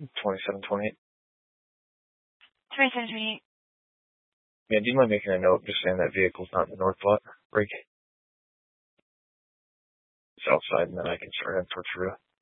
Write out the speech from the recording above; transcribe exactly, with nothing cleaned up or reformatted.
twenty-seven twenty-eight. twenty-seven twenty-eight. Yeah, do you mind making a note just saying that vehicle's not in the north lot? Break. It's outside, and then I can start heading towards Rio.